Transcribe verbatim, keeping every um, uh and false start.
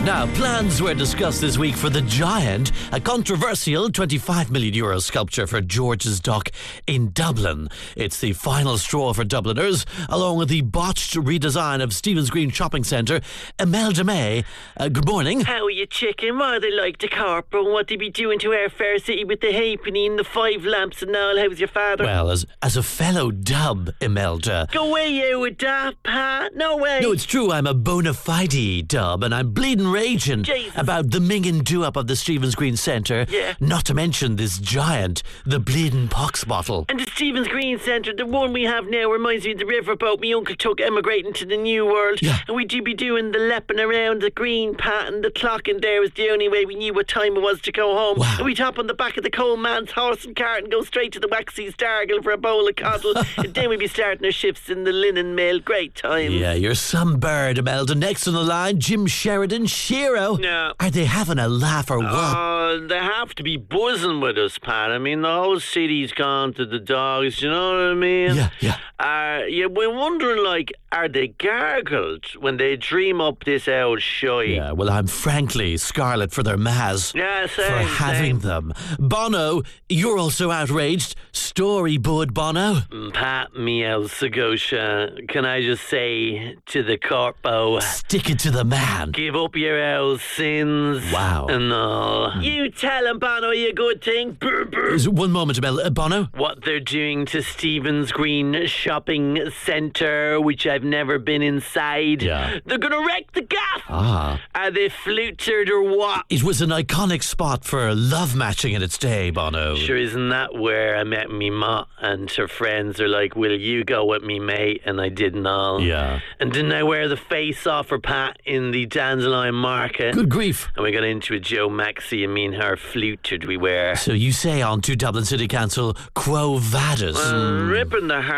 Now, plans were discussed this week for The Giant, a controversial twenty-five million euro sculpture for George's Dock in Dublin. It's the final straw for Dubliners, along with the botched redesign of Stephen's Green Shopping Centre. Imelda May, uh, good morning. How are you, chicken? What are they like the corporal? What they be doing to our fair city with the halfpenny and the five lamps and all? How's your father? Well, as as a fellow dub, Imelda. Go away, you with that, Pat. No way. No, it's true. I'm a bona fide dub, and I'm bleeding raging Jesus. about the minging do-up of the Stephen's Green Centre. Yeah. Not to mention this giant, the bleeding pox bottle. And the Stephen's Green Centre, the one we have now, reminds me of the riverboat my uncle took emigrating to the New World. Yeah. And we do be doing the lepping around the green, Pat, and the clock in there was the only way we knew what time it was to go home. Wow. And we'd hop on the back of the coal man's horse and cart and go straight to the waxy Stargill for a bowl of coddle. And then we'd be starting our shifts in the linen mill. Great time. Yeah, you're some bird, Imelda. Next on the line, Jim Sheridan, Shiro. Yeah. Are they having a laugh or what? Uh, they have to be buzzing with us, Pat. I mean, the whole city's gone to the dogs, you know what I mean? Yeah, yeah. Uh, yeah, we're wondering, like, are they gargled when they dream up this old shy? Yeah, well, I'm frankly scarlet for their Maz. Yeah, same, for having same. them. Bono, you're also outraged. Story bud, Bono. Mm, Pat, me El Sagosha, can I just say to the corpo, Stick it to the man. give up your old sins. Wow. And all. You tell him, Bono, you good thing. Brr, brr. Is- One moment, Imelda. Uh, Bono? What they're doing to Stephen's Green Shopping Centre, which I've never been inside. Yeah. They're going to wreck the gaff. Ah. Are they flutered or what? It was an iconic spot for love matching in its day, Bono. Sure, isn't that where I met me ma and her friends are like, will you go with me, mate? And I didn't all. Yeah. And didn't I wear the face off for Pat in the Dandelion Market? Good grief. And we got into a Joe Maxi and me and her flutered we were. So you say on to Dublin City Council, Quo Vadis. Uh, ripping the heart